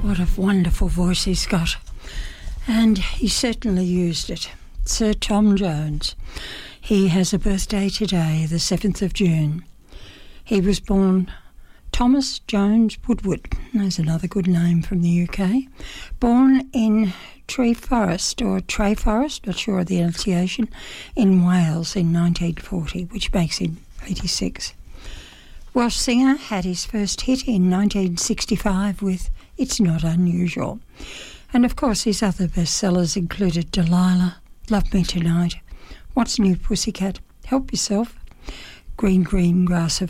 What a wonderful voice he's got. And he certainly used it. Sir Tom Jones. He has a birthday today, the 7th of June. He was born Thomas Jones Woodward. There's another good name from the UK. Born in Treforest, not sure of the enunciation, in Wales in 1940, which makes him 86. Welsh singer, had his first hit in 1965 with It's Not Unusual. And of course his other bestsellers included Delilah, Love Me Tonight, What's New Pussycat, Help Yourself, Green Green Grass of